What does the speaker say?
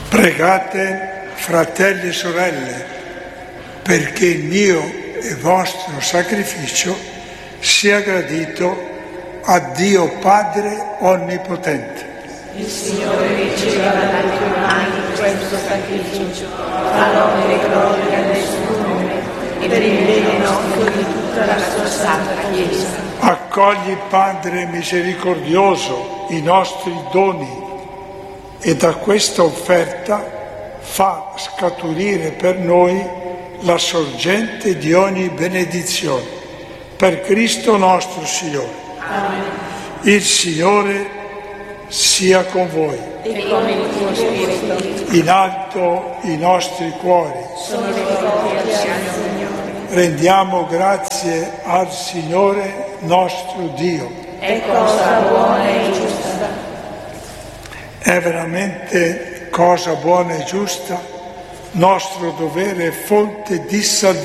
Pregate, fratelli e sorelle, perché il mio e vostro sacrificio sia gradito a Dio Padre Onnipotente. Il Signore riceva dalle tue mani questo sacrificio, fa lode e gloria del suo nome e per il bene nostro di tutta la sua santa Chiesa. Accogli, Padre misericordioso, i nostri doni e da questa offerta fa scaturire per noi la sorgente di ogni benedizione. Per Cristo nostro Signore. Amen. Il Signore sia con voi. E con il tuo spirito. In alto i nostri cuori. Sono rivolti al Signore. Rendiamo grazie al Signore nostro Dio. È cosa buona e giusta. È veramente cosa buona e giusta, nostro dovere e fonte di salvezza.